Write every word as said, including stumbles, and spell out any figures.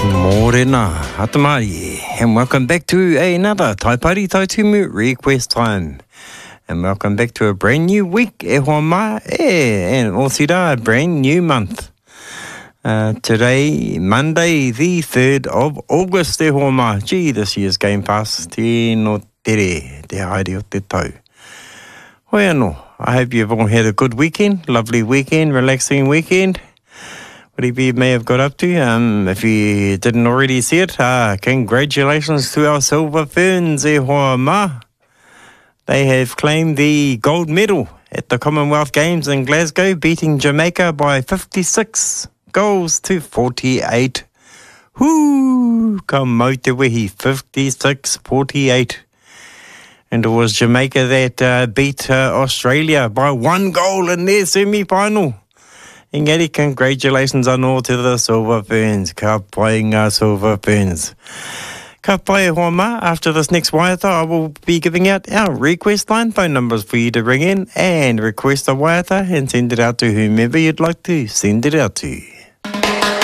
Morena, Hatamari, and welcome back to another Taipari Taitumu request time. And welcome back to a brand new week, e hoa mai, e, and also a brand new month. Uh, today, Monday, the third of August, e hoa mai. Gee, this year's game pass, te no tere, te haere o te tau. Hoi anō, I hope you've all had a good weekend, lovely weekend, relaxing weekend. Whatever you may have got up to, um, if you didn't already see it, uh, congratulations to our Silver Ferns, e hoa ma. They have claimed the gold medal at the Commonwealth Games in Glasgow, beating Jamaica by fifty-six goals to forty-eight. Whoo! Ka mau te wehi, fifty-six forty-eight. And it was Jamaica that uh, beat uh, Australia by one goal in their semi-final. Engari, congratulations anō to the Silver Ferns. Ka pai ngā Silver Ferns. Ka pai hoa ma. After this next waiata, I will be giving out our request line phone numbers for you to ring in and request a waiata and send it out to whomever you'd like to send it out to.